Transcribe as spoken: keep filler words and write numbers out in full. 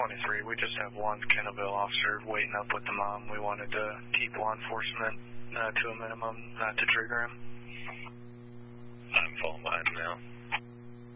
twenty-three. We just have one Kenneville officer waiting up with the mom. We wanted to keep law enforcement uh, to a minimum, not to trigger him. I'm falling behind now.